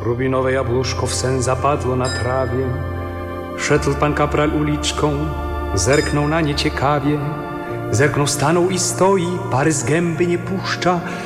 Rubinowe jabłuszko w sen zapadło na trawie. Szedł pan kapral uliczką, zerknął na nie ciekawie. Zerknął, stanął i stoi, pary z gęby nie puszcza.